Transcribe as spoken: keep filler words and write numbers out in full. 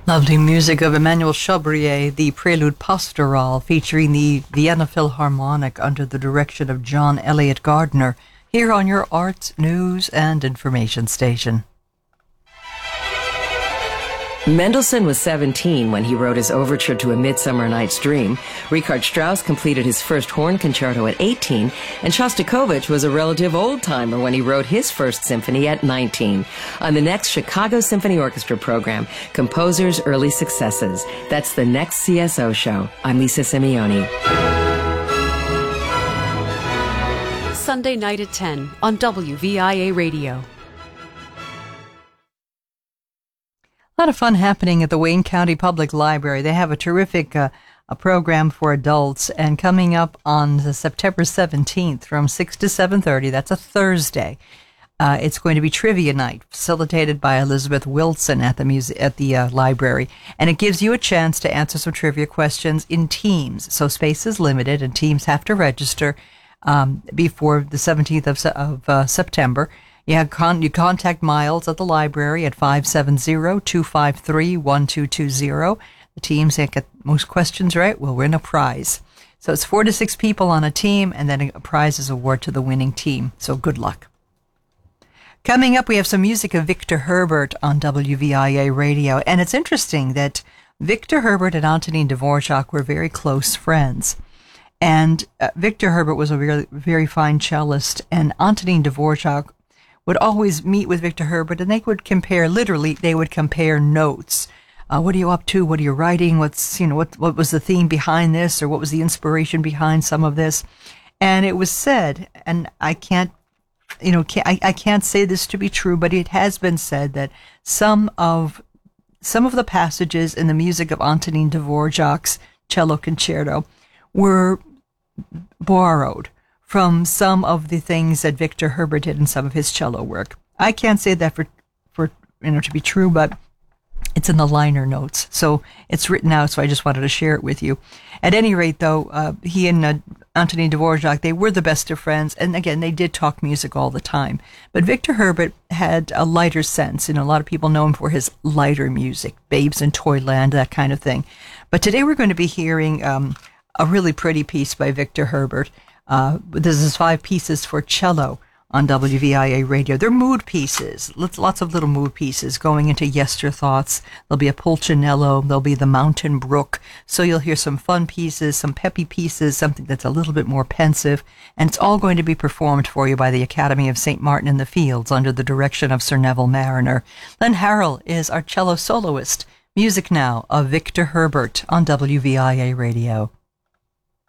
Lovely music of Emmanuel Chabrier, the Prelude Pastoral, featuring the Vienna Philharmonic under the direction of John Elliott Gardner, here on your arts, news, and information station. Mendelssohn was seventeen when he wrote his overture to A Midsummer Night's Dream. Richard Strauss completed his first horn concerto at eighteen, and Shostakovich was a relative old-timer when he wrote his first symphony at nineteen. On the next Chicago Symphony Orchestra program, Composers' Early Successes. That's the next C S O show. I'm Lisa Simeone. Sunday night at ten on W V I A Radio. A lot of fun happening at the Wayne County Public Library. They have a terrific uh, a program for adults, and coming up on the September seventeenth from six to seven thirty, that's a Thursday, uh, it's going to be trivia night, facilitated by Elizabeth Wilson at the muse- at the uh, library. And it gives you a chance to answer some trivia questions in teams. So space is limited, and teams have to register um, before the seventeenth of, of uh, September. You, con- you contact Miles at the library at five seven zero, two five three, one two two zero. The teams that get most questions right will win a prize. So it's four to six people on a team, and then a prize is awarded to the winning team. So good luck. Coming up, we have some music of Victor Herbert on W V I A Radio. And it's interesting that Victor Herbert and Antonin Dvorak were very close friends. And uh, Victor Herbert was a very, very fine cellist, and Antonin Dvorak would always meet with Victor Herbert, and they would compare, literally, they would compare notes. Uh, what are you up to? What are you writing? What's, you know, what, what was the theme behind this, or what was the inspiration behind some of this? And it was said, and I can't, you know, can't, I, I can't say this to be true, but it has been said that some of, some of the passages in the music of Antonin Dvorak's cello concerto were borrowed from some of the things that Victor Herbert did in some of his cello work. I can't say that for, for you know, to be true, but it's in the liner notes. So it's written out, so I just wanted to share it with you. At any rate, though, uh, he and uh, Antonin Dvorak, they were the best of friends, and again, they did talk music all the time. But Victor Herbert had a lighter sense. You know, a lot of people know him for his lighter music, Babes in Toyland, that kind of thing. But today we're going to be hearing um, a really pretty piece by Victor Herbert. Uh, this is five pieces for cello on W V I A Radio. They're mood pieces, lots of little mood pieces going into Yester Thoughts. There'll be a Pulcinello, there'll be the Mountain Brook. So you'll hear some fun pieces, some peppy pieces, something that's a little bit more pensive. And it's all going to be performed for you by the Academy of Saint Martin in the Fields under the direction of Sir Neville Mariner. Len Harrell is our cello soloist. Music now of Victor Herbert on W V I A Radio.